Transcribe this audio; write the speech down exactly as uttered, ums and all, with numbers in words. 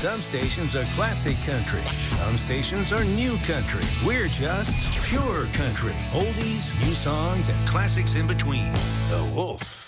Some stations are classic country. Some stations are new country. We're just pure country. Oldies, new songs, and classics in between. The Wolf.